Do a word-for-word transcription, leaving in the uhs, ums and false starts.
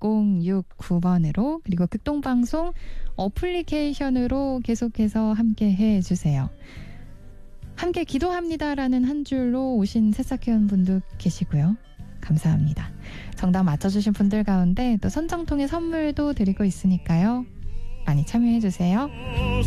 일공육구 번으로 그리고 극동방송 어플리케이션으로 계속해서 함께 해주세요. 함께 기도합니다라는 한 줄로 오신 새싹회원 분도 계시고요. 감사합니다. 정답 맞춰주신 분들 가운데 또 선정 통해 선물도 드리고 있으니까요. 많이 참여해주세요.